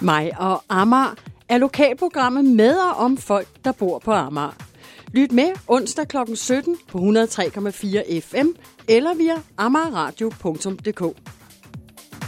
Mig og Amager er lokalprogrammet med og om folk, der bor på Amager. Lyt med onsdag kl. 17 på 103,4 FM eller via amagerradio.dk.